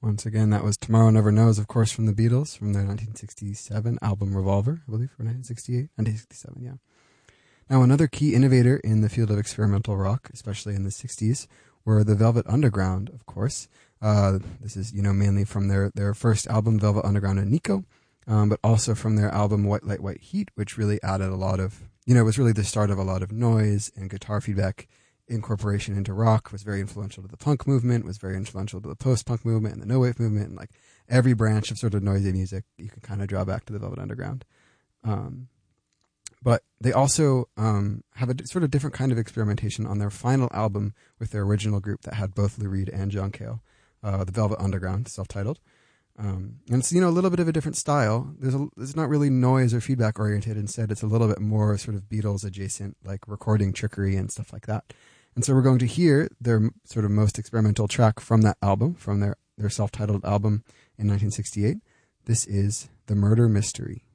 Once again, that was Tomorrow Never Knows, of course, from the Beatles, from their 1967 album Revolver, I believe, or 1968? 1967, yeah. Now, another key innovator in the field of experimental rock, especially in the 60s, were the Velvet Underground, of course. This is, mainly from their first album, Velvet Underground and Nico, but also from their album White Light, White Heat, which really added a lot of, it was really the start of a lot of noise and guitar feedback incorporation into rock, was very influential to the punk movement, was very influential to the post-punk movement and the no-wave movement, and like every branch of sort of noisy music, you can kind of draw back to the Velvet Underground. But they also have a sort of different kind of experimentation on their final album with their original group that had both Lou Reed and John Cale, the Velvet Underground, self-titled. And it's, a little bit of a different style. It's not really noise or feedback oriented. Instead, it's a little bit more sort of Beatles adjacent, like recording trickery and stuff like that. And so we're going to hear their sort of most experimental track from that album, from their self-titled album in 1968. This is The Murder Mystery.